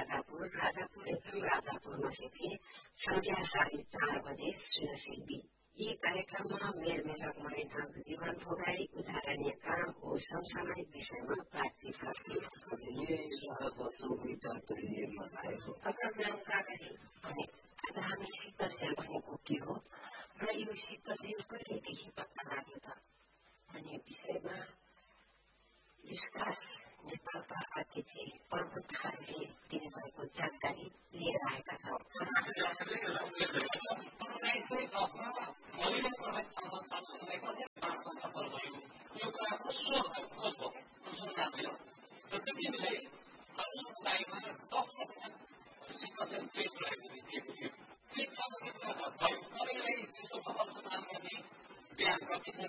Rajapur FM राजापुरमा सिद्धि सन्ध्या 4:30 बजे सुन्न सिद्धि यी कार्यक्रममा मेलमेलक मरेना जीवन भोगाई उदाहरणीय काम और समसामयिक विषयमा बातचीत गर्छौँ। भने आज हामी शीतलसेल भनेको के हो र यो शीतलसेल कहिलेदेखि पत्ता लाग्यो त भन्ने विषयमा विकास नेपालका अध्यक्ष प्रबोध खारेले दिनुभएको जानकारी लिएर आएका छौँ। 1910 मा महिला प्रहरी सफल भयो। यो